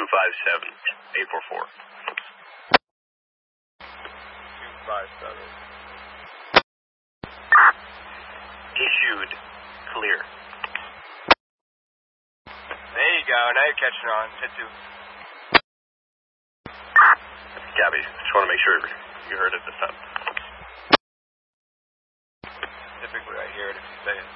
257, 844. 257. Issued. Clear. There you go. Now you're catching on. Hit 2. Gabby, just want to make sure you heard it this time. Typically I hear it if you say it.